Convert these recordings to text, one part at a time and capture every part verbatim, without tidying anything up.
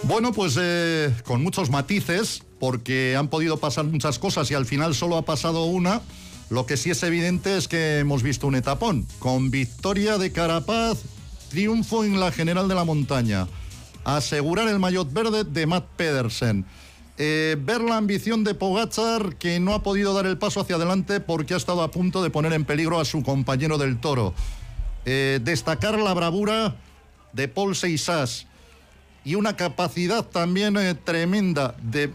Bueno, pues eh, con muchos matices, porque han podido pasar muchas cosas y al final solo ha pasado una. Lo que sí es evidente es que hemos visto un etapón, con victoria de Carapaz, triunfo en la General de la Montaña, asegurar el maillot verde de Mads Pedersen, eh, ver la ambición de Pogačar, que no ha podido dar el paso hacia adelante porque ha estado a punto de poner en peligro a su compañero del Toro, eh, destacar la bravura de Paul Seixas y una capacidad también eh, tremenda de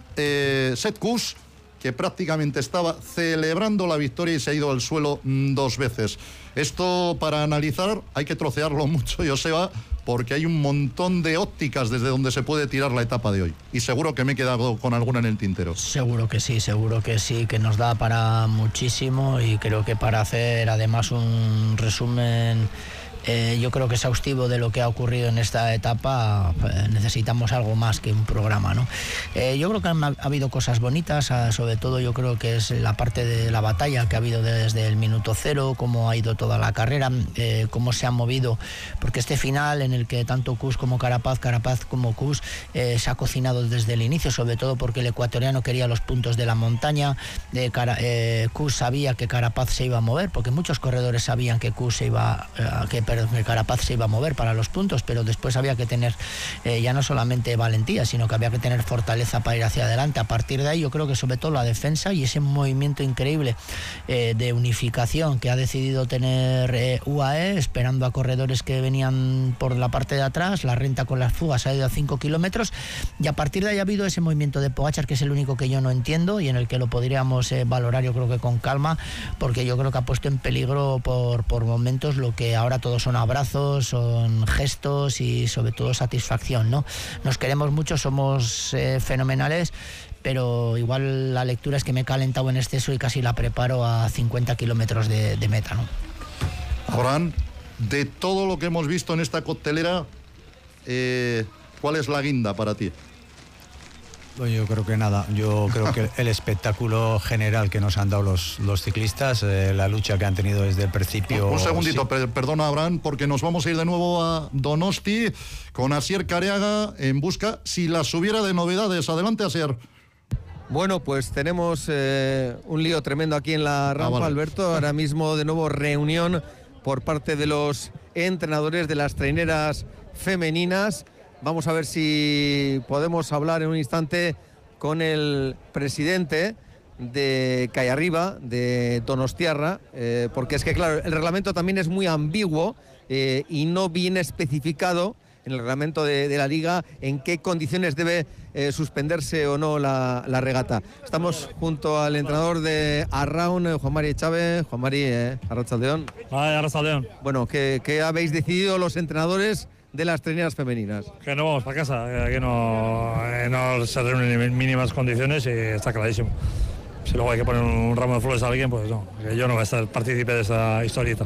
eh, Sepp Kuss, que prácticamente estaba celebrando la victoria y se ha ido al suelo mmm, dos veces. Esto, para analizar, hay que trocearlo mucho, Joseba, porque hay un montón de ópticas desde donde se puede tirar la etapa de hoy. Y seguro que me he quedado con alguna en el tintero. Seguro que sí, seguro que sí, que nos da para muchísimo, y creo que para hacer además un resumen Eh, yo creo que exhaustivo de lo que ha ocurrido en esta etapa, eh, necesitamos algo más que un programa, ¿no? Eh, yo creo que han, ha habido cosas bonitas, ah, sobre todo yo creo que es la parte de la batalla que ha habido desde el minuto cero, cómo ha ido toda la carrera, eh, cómo se ha movido, porque este final en el que tanto Kuss como Carapaz, Carapaz como Kuss, eh, se ha cocinado desde el inicio, sobre todo porque el ecuatoriano quería los puntos de la montaña. eh, Cara, eh, Kuss sabía que Carapaz se iba a mover, porque muchos corredores sabían que Kuss se iba eh, que que Carapaz se iba a mover para los puntos, pero después había que tener eh, ya no solamente valentía, sino que había que tener fortaleza para ir hacia adelante. A partir de ahí yo creo que sobre todo la defensa y ese movimiento increíble eh, de unificación que ha decidido tener eh, U A E, esperando a corredores que venían por la parte de atrás. La renta con las fugas ha ido a cinco kilómetros, y a partir de ahí ha habido ese movimiento de Pogačar, que es el único que yo no entiendo y en el que lo podríamos eh, valorar yo creo que con calma, porque yo creo que ha puesto en peligro por, por momentos lo que ahora todos son abrazos, son gestos y sobre todo satisfacción, ¿no? Nos queremos mucho, somos eh, fenomenales, pero igual la lectura es que me he calentado en exceso y casi la preparo a cincuenta kilómetros de, de meta, ¿no? Abraham, de todo lo que hemos visto en esta coctelera, eh, ¿cuál es la guinda para ti? Bueno, yo creo que nada, yo creo que el espectáculo general que nos han dado los, los ciclistas, eh, la lucha que han tenido desde el principio. Un segundito, sí. per, perdona Abraham, porque nos vamos a ir de nuevo a Donosti con Asier Careaga en busca, si las hubiera, de novedades. Adelante, Asier. Bueno, pues tenemos eh, un lío tremendo aquí en la rampa, ah, vale. Alberto, ahora mismo de nuevo reunión por parte de los entrenadores de las traineras femeninas. Vamos a ver si podemos hablar en un instante con el presidente de Calle Arriba, de Donostiarra, eh, porque es que, claro, el reglamento también es muy ambiguo eh, y no viene especificado en el reglamento de, de la Liga en qué condiciones debe eh, suspenderse o no la, la regata. Estamos junto al entrenador de Arraun, Juan Mari Chávez. Juan Mari, eh, Arratsaldeón. Ay, Arratsaldeón. Bueno, ¿qué, ¿qué habéis decidido los entrenadores de las traineras femeninas? Que no vamos para casa, que aquí no, eh, no se reúnen en mínimas condiciones y está clarísimo. Si luego hay que poner un ramo de flores a alguien, pues no, que yo no voy a estar partícipe de esa historieta.